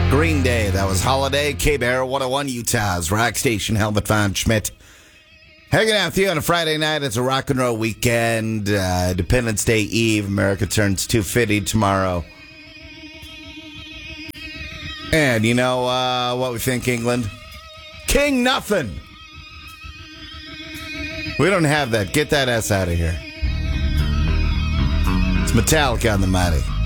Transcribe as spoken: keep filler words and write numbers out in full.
Green Day, that was Holiday, K-Bear, one oh one Utah's rock station, Helmut Von Schmidt. Hanging out with you on a Friday night. It's a rock and roll weekend. Uh, Independence Day Eve. America turns two fifty tomorrow. And you know uh, what we think, England? King nothing. We don't have that. Get that ass out of here. It's Metallica on the Mighty.